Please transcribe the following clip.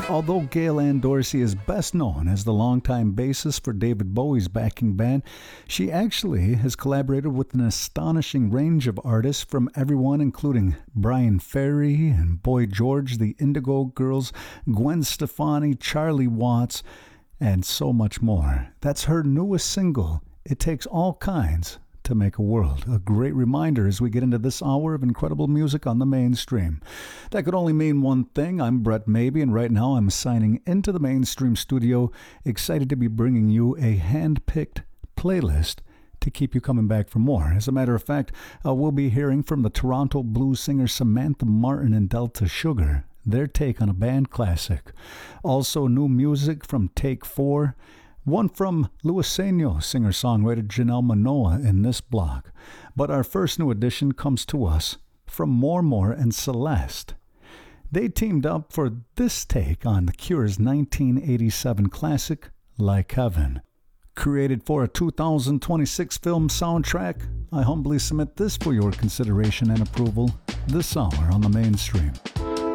Although Gail Ann Dorsey is best known as the longtime bassist for David Bowie's backing band, she actually has collaborated with an astonishing range of artists from everyone including Brian Ferry and Boy George, the Indigo Girls, Gwen Stefani, Charlie Watts, and so much more. That's her newest single, It Takes All Kinds to Make a World. A great reminder as we get into this hour of incredible music on the mainstream. That could only mean one thing. I'm Brett Maybe, and right now I'm signing into the mainstream studio, excited to be bringing you a hand-picked playlist to keep you coming back for more. As a matter of fact, we'll be hearing from the Toronto blues singer Samantha Martin and Delta Sugar, their take on a band classic. Also new music from Take 4, one from Luiseno singer-songwriter Janelle Manoa in this block. But our first new addition comes to us from More and Celeste. They teamed up for this take on The Cure's 1987 classic, Like Heaven. Created for a 2026 film soundtrack, I humbly submit this for your consideration and approval this hour on the mainstream.